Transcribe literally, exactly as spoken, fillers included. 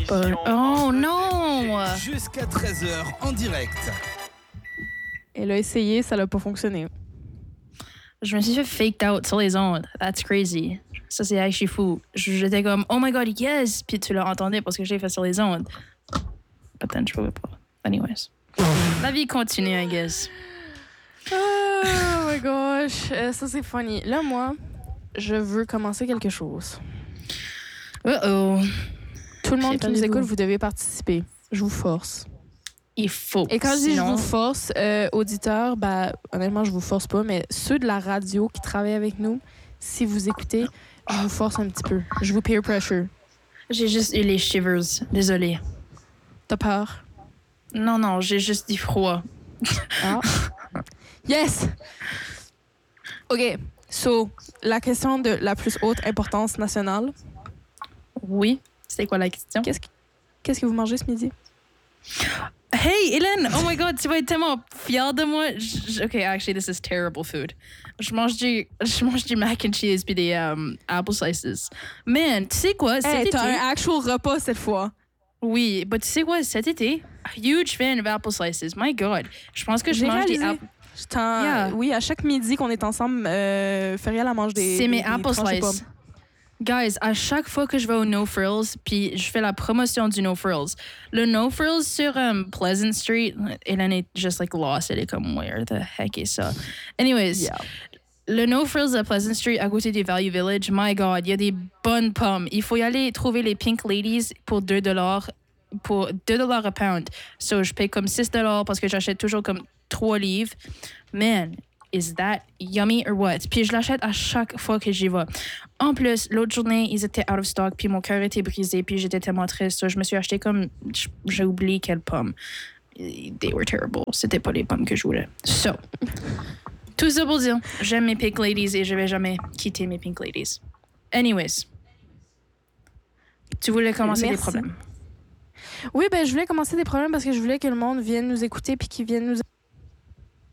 pas. Oh non! Jusqu'à treize heures en direct. Elle a essayé, ça n'a pas fonctionné. Je me suis fait faked out sur les ondes. That's crazy. Ça, c'est actually fou. J'étais comme, oh my god, yes! Puis tu l'as entendu parce que j'ai fait sur les ondes. But then, je pouvais pas. Anyways. La vie continue, I guess. Oh my gosh, euh, ça c'est funny. Là, moi, je veux commencer quelque chose. Uh-oh. Tout le monde qui nous Préparez-vous. écoute, vous devez participer. Je vous force. Il faut. Et quand je dis je Sinon- vous force, euh, auditeurs, ben, honnêtement, je vous force pas, mais ceux de la radio qui travaillent avec nous, si vous écoutez, je vous force un petit peu. Je vous peer pressure. J'ai juste eu les shivers. Désolée. T'as peur? Non, non, j'ai juste dit froid. Ah. Yes! OK. So, la question de la plus haute importance nationale. Oui. C'était quoi la question? Qu'est-ce que, qu'est-ce que vous mangez ce midi? Hey, Hélène! Oh my god, tu vas être tellement fière de moi. Je- OK, actually, this is terrible food. Je mange du, je mange du mac and cheese puis des um, apple slices. Man, tu sais quoi? Cet Hey, été... t'as un actual repas cette fois. Oui, mais tu sais quoi? Cet été, huge fan of apple slices. My god. Je pense que je J'ai mange des réalisé. apple... Je t'en- Yeah. Oui, à chaque midi qu'on est ensemble, euh, Ferial mange des. C'est des- mes des apple tranches de slices. pommes. Guys, à chaque fois que je vais au No Frills, puis je fais la promotion du No Frills, le No Frills sur um, Pleasant Street, Hélène est just like lost. Elle est comme, where the heck is ça? Anyways, Yeah. le No Frills à Pleasant Street, à côté du Value Village, my God, il y a des bonnes pommes. Il faut y aller trouver les Pink Ladies pour deux dollars, pour deux dollars a pound. So, je paye comme six dollars parce que j'achète toujours comme trois livres. Man, is that yummy or what? Puis je l'achète à chaque fois que j'y vais. En plus, l'autre journée, ils étaient out of stock, puis mon cœur était brisé, puis j'étais tellement triste. So, je me suis acheté comme... J'ai oublié quelles pommes. They were terrible. C'était pas les pommes que je voulais. So, tout ça pour dire, j'aime mes Pink Ladies et je vais jamais quitter mes Pink Ladies. Anyways. Tu voulais commencer Merci. des problèmes. Oui, ben je voulais commencer des problèmes parce que je voulais que le monde vienne nous écouter puis qu'ils viennent nous